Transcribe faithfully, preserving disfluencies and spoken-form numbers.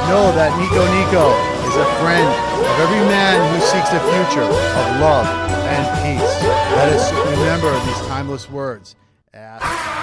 Know that Nico Nico is a friend of every man who seeks a future of love and peace. Let us remember these timeless words.